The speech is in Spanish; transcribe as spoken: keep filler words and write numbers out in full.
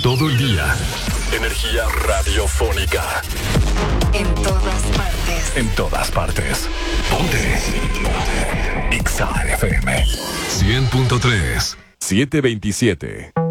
todo el día. Energía radiofónica. En todas partes. En todas partes. Ponte. Ponte. X A F M. cien punto tres. siete veintisiete.